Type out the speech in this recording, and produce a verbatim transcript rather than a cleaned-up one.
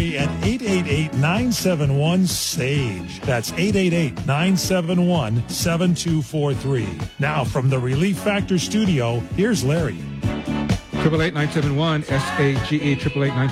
Larry at eight eight eight, nine seven one, SAGE. That's eight eight eight, nine seven one, seven two four three. Now from the Relief Factor studio, here's Larry. Triple eight nine seven one S A G E triple eight nine.